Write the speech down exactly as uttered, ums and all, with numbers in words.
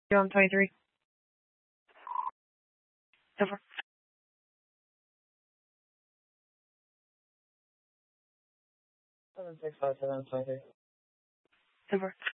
You're on twenty-three. Over. Seven six five seven twenty three. Over.